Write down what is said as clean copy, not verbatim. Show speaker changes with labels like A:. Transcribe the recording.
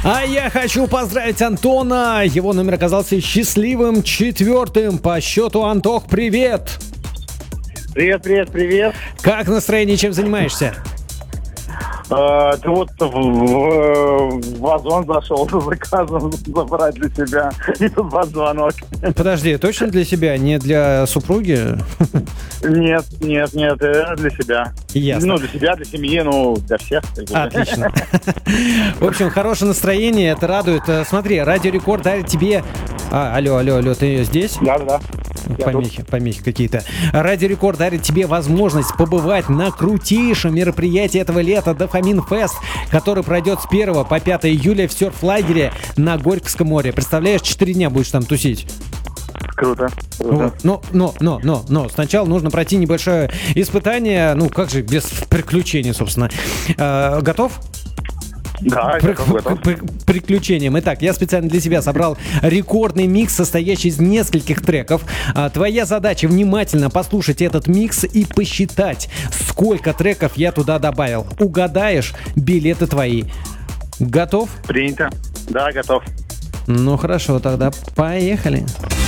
A: А я хочу поздравить Антона. Его номер оказался счастливым 4-м по счету. Антох, привет!
B: Привет.
A: Как настроение, чем занимаешься?
B: Ты вот в Озон зашел за заказом забрать для себя. И тут ваш звонок.
A: Подожди, точно для себя, не для супруги?
B: Нет, это для себя.
A: Ясно.
B: Для себя, для семьи, для всех.
A: Отлично. В общем, хорошее настроение, это радует. Смотри, Радио Рекорд дарит тебе... Алло, ты здесь?
B: Да.
A: Помехи какие-то. Радио Рекорд дарит тебе возможность побывать на крутейшем мероприятии этого лета Дофамин Фест, который пройдет с 1 по 5 июля в серф-лагере на Горьковском море. Представляешь, 4 дня будешь там тусить.
B: Круто.
A: Вот. Но сначала нужно пройти небольшое испытание. Как же без приключений, собственно. Готов?
B: Да, готов.
A: Приключениям. Итак, я специально для себя собрал рекордный микс, состоящий из нескольких треков. Твоя задача внимательно послушать этот микс и посчитать, сколько треков я туда добавил. Угадаешь, билеты твои. Готов?
B: Принято. Да, готов.
A: Ну хорошо, тогда поехали.